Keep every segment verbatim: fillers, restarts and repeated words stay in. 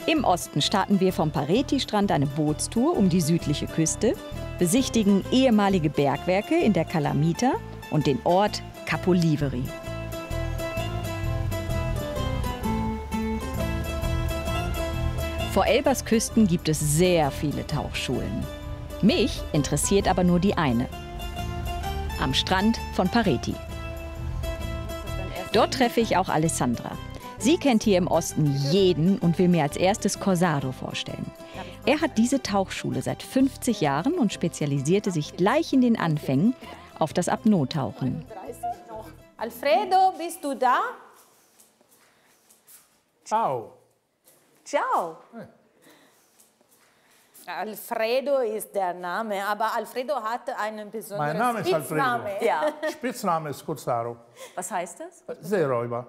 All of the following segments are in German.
Im Osten starten wir vom Pareti-Strand eine Bootstour um die südliche Küste, besichtigen ehemalige Bergwerke in der Calamita und den Ort Capo Liveri. Vor Elbas Küsten gibt es sehr viele Tauchschulen. Mich interessiert aber nur die eine. Am Strand von Pareti. Dort treffe ich auch Alessandra. Sie kennt hier im Osten jeden und will mir als erstes Corsaro vorstellen. Er hat diese Tauchschule seit fünfzig Jahren und spezialisierte sich gleich in den Anfängen auf das Apnoe-Tauchen. Alfredo, bist du da? Ciao. Ciao. Alfredo ist der Name, aber Alfredo hat einen besonderen Mein Name ist Spitzname. Alfredo. Ja. Spitzname ist Corsaro. Was heißt das? Seeräuber.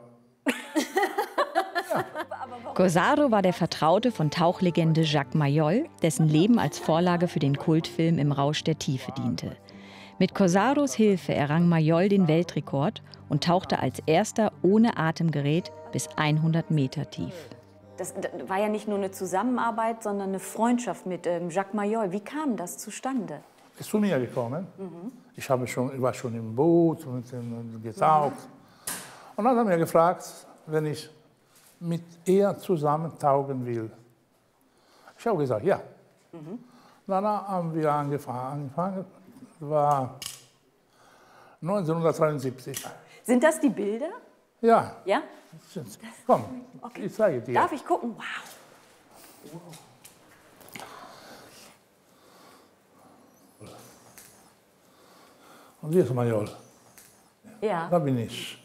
Corsaro war der Vertraute von Tauchlegende Jacques Mayol, dessen Leben als Vorlage für den Kultfilm Im Rausch der Tiefe diente. Mit Corsaros Hilfe errang Mayol den Weltrekord und tauchte als erster ohne Atemgerät bis hundert Meter tief. Das war ja nicht nur eine Zusammenarbeit, sondern eine Freundschaft mit ähm, Jacques Mayol. Wie kam das zustande? Ist zu mir gekommen. Mhm. Ich, habe schon, ich war schon im Boot und, und getaucht. Mhm. Und dann hat er mir gefragt, wenn ich mit ihr zusammen tauchen will. Ich habe gesagt, ja. Mhm. Dann haben wir angefangen. angefangen. Das war neunzehnhundertdreiundsiebzig. Sind das die Bilder? Ja. Ja? Komm, okay. ich zeige dir. Darf ich gucken? Wow. Und hier ist Mayol. Ja. Da bin ich.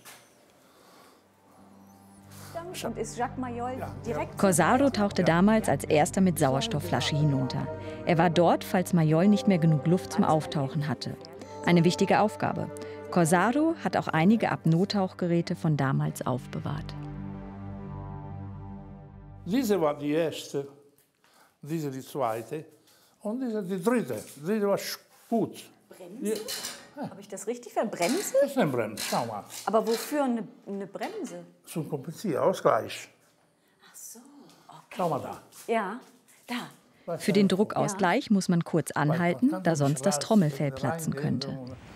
Und ist Jacques Mayol direkt? Corsaro tauchte damals als erster mit Sauerstoffflasche hinunter. Er war dort, falls Mayol nicht mehr genug Luft zum Auftauchen hatte. Eine wichtige Aufgabe. Corsaro hat auch einige Apnoe-Tauchgeräte von damals aufbewahrt. Diese war die erste, diese die zweite und diese die dritte. Diese war gut. Bremse? Ja. Habe ich das richtig verstanden? Bremse? Das ist eine Bremse, schau mal. Aber wofür eine, eine Bremse? Zum Kompensieren, Ausgleich. Ach so, okay. Schau mal da. Ja, da. Für den Druckausgleich ja. muss man kurz anhalten, da sonst das Trommelfell platzen könnte.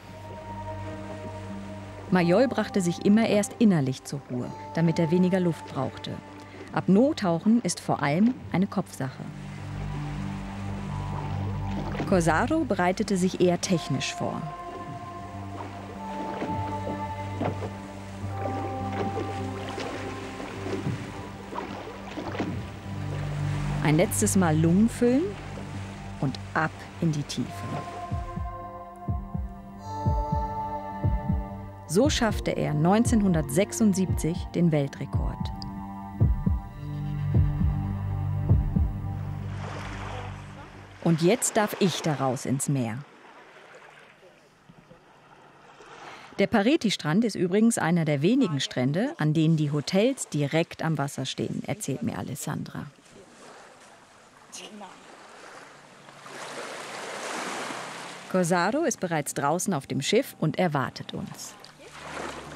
Mayol brachte sich immer erst innerlich zur Ruhe, damit er weniger Luft brauchte. Apnoe-Tauchen ist vor allem eine Kopfsache. Corsaro bereitete sich eher technisch vor. Ein letztes Mal Lungen füllen und ab in die Tiefe. So schaffte er neunzehnhundertsechsundsiebzig den Weltrekord. Und jetzt darf ich daraus ins Meer. Der Pareti-Strand ist übrigens einer der wenigen Strände, an denen die Hotels direkt am Wasser stehen, erzählt mir Alessandra. Corsaro ist bereits draußen auf dem Schiff und erwartet uns.